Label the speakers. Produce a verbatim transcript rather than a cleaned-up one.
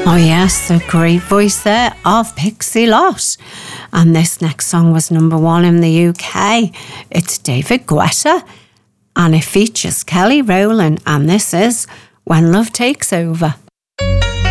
Speaker 1: Oh yes, a great voice there of Pixie Lott. And this next song was number one in the U K. It's David Guetta and it features Kelly Rowland, and this is When Love Takes Over.